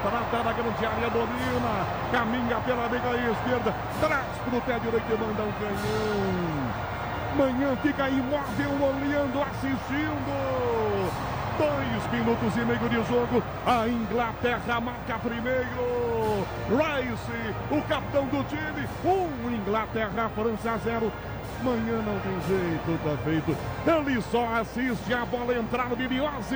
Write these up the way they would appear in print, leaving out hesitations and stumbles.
entrada na grande área, domina, caminha pela meia esquerda, traz pro pé direito e manda um canhão. Manhã fica imóvel, olhando, assistindo. 2 minutos e meio de jogo. A Inglaterra marca primeiro. Rice, o capitão do time. Inglaterra, França 0. Manhã não tem jeito, tá feito. Ele só assiste a bola entrar no Bibiose.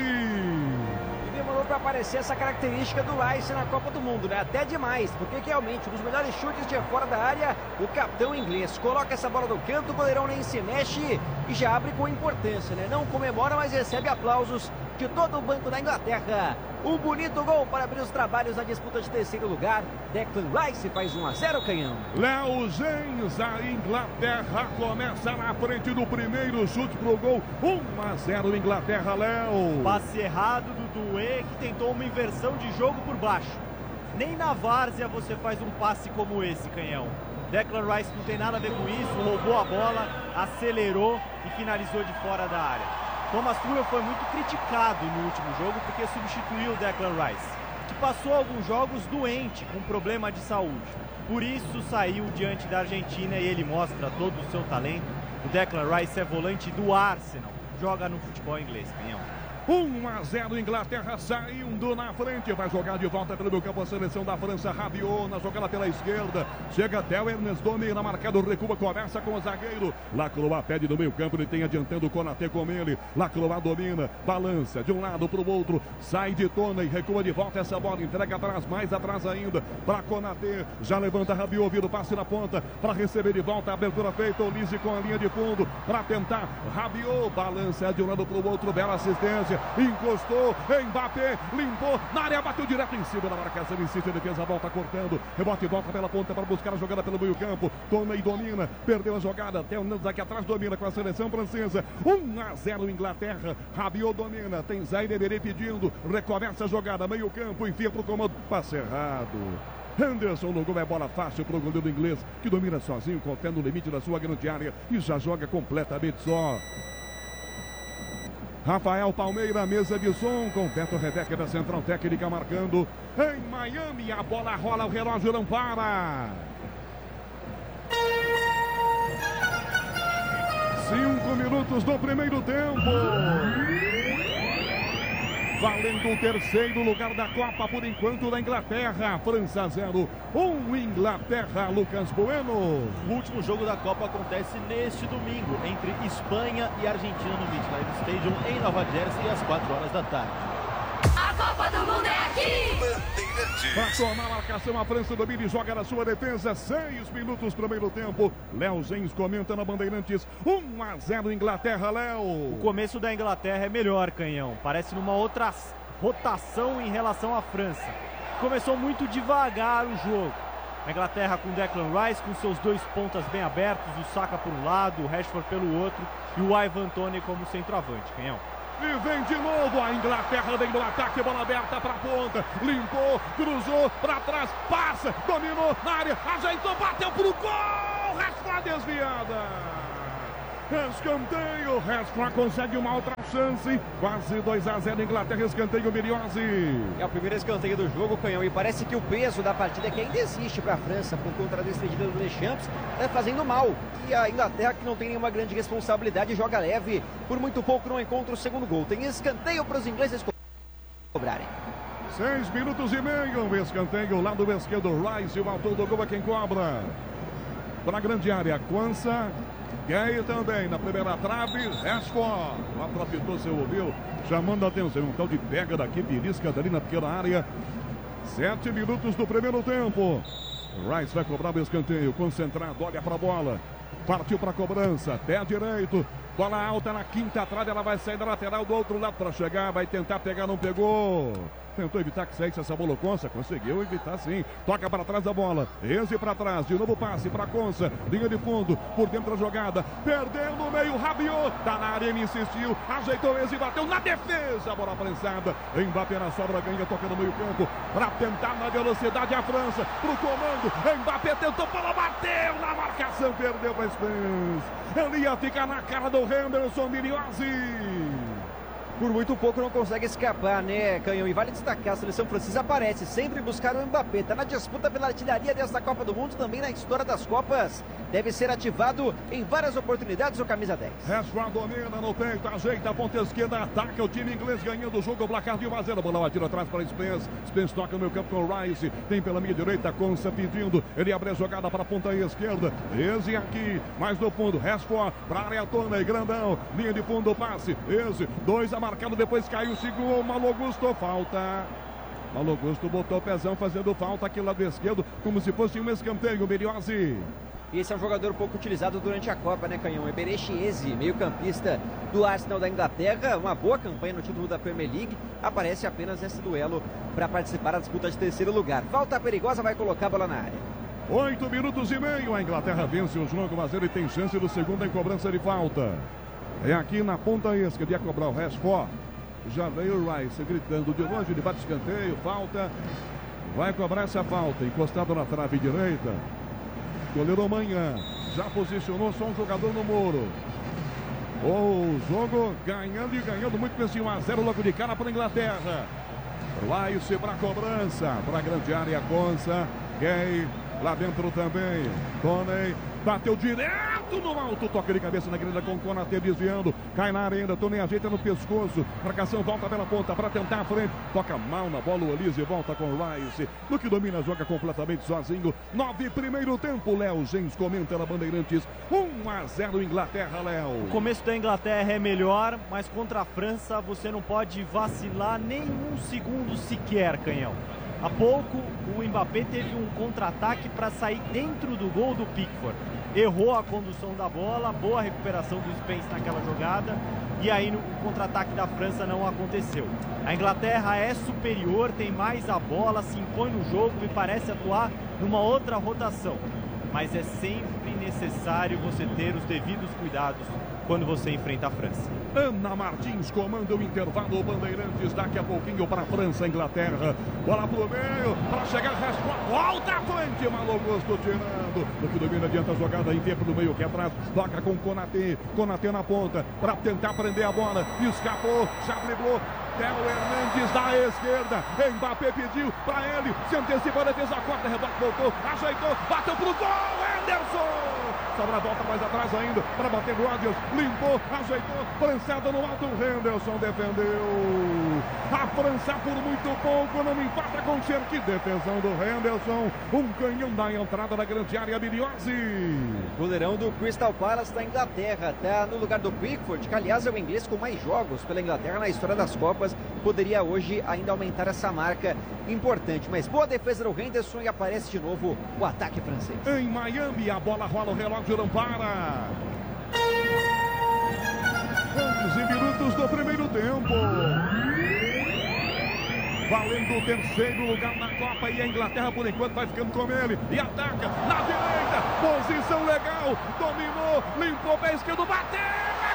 E demorou para aparecer essa característica do Rice na Copa do Mundo, né? Até demais, porque realmente um dos melhores chutes de fora da área, o capitão inglês coloca essa bola no canto, o goleirão nem se mexe e já abre com importância, né? Não comemora, mas recebe aplausos de todo o banco da Inglaterra. Um bonito gol para abrir os trabalhos na disputa de terceiro lugar. Declan Rice faz 1-0, canhão. Léo James, a Inglaterra começa na frente do primeiro chute pro gol. 1-0 Inglaterra, Léo. Passe errado do Doué, que tentou uma inversão de jogo por baixo. Nem na várzea você faz um passe como esse, canhão. Declan Rice não tem nada a ver com isso, roubou a bola, acelerou e finalizou de fora da área. Thomas Tuchel foi muito criticado no último jogo porque substituiu o Declan Rice, que passou alguns jogos doente, com problema de saúde. Por isso saiu diante da Argentina e ele mostra todo o seu talento. O Declan Rice é volante do Arsenal, joga no futebol inglês, canhão. 1-0 Inglaterra saindo na frente, vai jogar de volta pelo meio campo a seleção da França. Rabiot na jogada pela esquerda, chega até o Ernest, domina, marcado, recua, conversa com o zagueiro. Lacroix pede no meio campo, ele tem adiantando o Konaté com ele. Lacroix domina, balança de um lado para o outro, sai de tona e recua de volta essa bola, entrega atrás, mais atrás ainda para Konaté, já levanta Rabiot, vira o passe na ponta para receber de volta, a abertura feita, Olise com a linha de fundo para tentar. Rabiot balança de um lado para o outro, bela assistência. Encostou, Mbappé limpou, na área bateu direto em cima da marcação, insiste, a defesa volta cortando, rebote e volta pela ponta para buscar a jogada pelo meio campo, toma e domina, perdeu a jogada, até o Nantes aqui atrás domina com a seleção francesa. 1-0 Inglaterra, Rabiot domina, tem Zaire Emery pedindo, recomeça a jogada, meio campo, enfia pro comando, passe errado. Henderson no gol, é bola fácil para o goleiro inglês, que domina sozinho, com o pé no limite da sua grande área e já joga completamente só. Rafael Palmeira, mesa de som, com Beto Rebeca da Central Técnica marcando. Em Miami, a bola rola, o relógio não para. 5 minutos do primeiro tempo. Valendo o terceiro lugar da Copa por enquanto da Inglaterra. França 0, Inglaterra, Lucas Bueno. O último jogo da Copa acontece neste domingo entre Espanha e Argentina no MetLife Stadium em Nova Jersey às 4 horas da tarde. A Copa do Mundo é aqui! Para tomar a marcação, a França domina e joga na sua defesa. 6 minutos primeiro tempo. Léo James comenta na Bandeirantes. 1-0 Inglaterra, Léo. O começo da Inglaterra é melhor, canhão. Parece numa outra rotação em relação à França. Começou muito devagar o jogo. A Inglaterra com Declan Rice, com seus dois pontas bem abertos, o Saka por um lado, o Rashford pelo outro e o Ivan Toney como centroavante, canhão. E vem de novo a Inglaterra dentro do ataque, bola aberta para a ponta, limpou, cruzou para trás, passa, dominou na área, ajeitou, bateu pro gol, Rashford desviada. Escanteio, Rashford consegue uma outra chance, quase 2-0 Inglaterra, escanteio Bibiose. É o primeiro escanteio do jogo, canhão, e parece que o peso da partida que ainda existe para a França por conta da despedida do Deschamps é fazendo mal. E a Inglaterra, que não tem nenhuma grande responsabilidade, joga leve, por muito pouco não encontra o segundo gol. Tem escanteio para os ingleses cobrarem. 6 minutos e meio, escanteio, lado esquerdo, Rice, o autor do gol é quem cobra. Para a grande área, Quansah. Gay também na primeira trave, Rashford. O árbitro apitou, você ouviu? Chamando a atenção. Um tal de pega daqui, belisca dali na pequena área. 7 minutos do primeiro tempo. Rice vai cobrar o escanteio. Concentrado, olha para a bola. Partiu para a cobrança. Pé direito. Bola alta na quinta trave. Ela vai sair da lateral do outro lado para chegar. Vai tentar pegar, não pegou. Tentou evitar que saísse essa bola, o Quansah conseguiu evitar sim. Toca para trás da bola, Eze para trás, de novo passe para Quansah, linha de fundo, por dentro da jogada, perdeu no meio, Rabiot, tá na área, ele insistiu, ajeitou Eze, bateu na defesa, bola prensada, Mbappé na sobra, ganha, toca no meio campo, para tentar na velocidade a França, pro comando, Mbappé tentou, bola bateu na marcação, perdeu para Spence, ele ia ficar na cara do Henderson, Bibiose. Por muito pouco não consegue escapar, né, Canhão? E vale destacar, a seleção francesa aparece sempre buscar o Mbappé. Tá na disputa pela artilharia desta Copa do Mundo, também na história das Copas. Deve ser ativado em várias oportunidades o camisa 10. Rashford domina no peito, ajeita a ponta esquerda, ataca o time inglês ganhando o jogo, o placar de 1-0. Bola batida atrás para Spence. Spence toca no meio campo com o Rice. Tem pela minha direita, Konsa pedindo. Ele abre a jogada para a ponta esquerda. Eze aqui, mais no fundo. Rashford para a área tona e grandão. Linha de fundo, passe. Eze, 2 a marcado, depois caiu, segurou. Malo Gusto, falta. Malo Gusto botou o pezão fazendo falta aqui lado esquerdo, como se fosse um escanteio. Beriosi. E esse é um jogador pouco utilizado durante a Copa, né, Canhão? Eberechi Eze, meio-campista do Arsenal da Inglaterra, uma boa campanha no título da Premier League, aparece apenas nesse duelo para participar da disputa de terceiro lugar. Falta perigosa, vai colocar a bola na área. 8 minutos e meio, a Inglaterra vence o jogo, mas ele tem chance do segundo em cobrança de falta. É aqui na ponta esquerda, ia cobrar o Rashford. Já veio o Rice gritando de longe, de bate escanteio, falta. Vai cobrar essa falta, encostado na trave direita. Goleiro Manhã já posicionou só um jogador no muro. O jogo ganhando e ganhando muito bem, 1-0 logo de cara para a Inglaterra. Rice para a cobrança, para a grande área, Konsa, Gay, lá dentro também. Toney bateu direto no alto, toque de cabeça na grelha com o Konaté desviando, cai na área ainda, Toney ajeita no pescoço, marcação volta pela ponta para tentar a frente, toca mal na bola o Olise, volta com o Rice, no que domina, joga completamente sozinho. 9 primeiro tempo, Léo Gens comenta na Bandeirantes, 1-0 Inglaterra, Léo. O começo da Inglaterra é melhor, mas contra a França você não pode vacilar nem um segundo sequer, Canhão. Há pouco o Mbappé teve um contra-ataque para sair dentro do gol do Pickford. Errou a condução da bola, boa recuperação do Spence naquela jogada, e aí o contra-ataque da França não aconteceu. A Inglaterra é superior, tem mais a bola, se impõe no jogo e parece atuar numa outra rotação. Mas é sempre necessário você ter os devidos cuidados quando você enfrenta a França. Ana Martins comanda o intervalo, Bandeirantes, daqui a pouquinho para a França, Inglaterra. Bola pro meio, para chegar, volta à frente, Malo Gusto tirando. No que domina, adianta a jogada, envia pro meio que atrás, toca com Konaté, Konaté na ponta, para tentar prender a bola, escapou, já driblou. Theo Hernandes da esquerda, Mbappé pediu para ele, se antecipou a defesa, corta, rebote, voltou, ajeitou, bateu pro gol, Henderson! Sobra a volta mais atrás ainda, para bater Rodgers, limpou, ajeitou, prensada no alto, Henderson defendeu. A França por muito pouco não empata com o Cherki, defesão do Henderson, um canhão da entrada da grande área, Beriosi. Goleirão do Crystal Palace da Inglaterra, tá no lugar do Pickford, que aliás é o inglês com mais jogos pela Inglaterra na história das Copas, poderia hoje ainda aumentar essa marca importante, mas boa defesa do Henderson e aparece de novo o ataque francês. Em Miami, a bola rola, o relógio não para. 11 minutos do primeiro tempo. Valendo o terceiro lugar na Copa e a Inglaterra por enquanto vai ficando com ele. E ataca na direita, posição legal, dominou, limpou o pé esquerdo, bateu, é